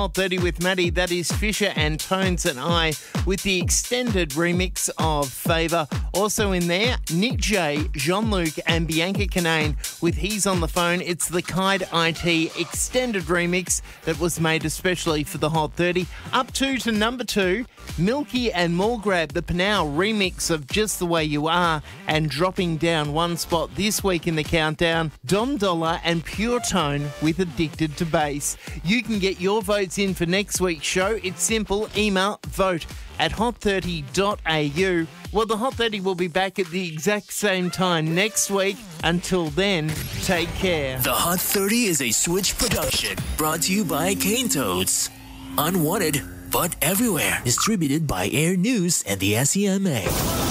Hot 30 with Maddie. That is Fisher and Tones and I with the extended remix of Favour. Also in there, Nick J, Jean-Luc and Bianca Canane with He's on the Phone. It's the Kide IT extended remix that was made especially for the Hot 30. Up to number 2, Milky and Morgrab, the Panau remix of Just the Way You Are, and dropping down one spot this week in the countdown, Dom Dollar and Pure Tone with Addicted to Bass. You can get your votes in for next week's show. It's simple. Email vote@hot30.au. Well, the Hot 30 will be back at the exact same time next week. Until then, take care. The Hot 30 is a Switch production brought to you by Cane Toads. Unwanted, but everywhere. Distributed by Air News and the SEMA.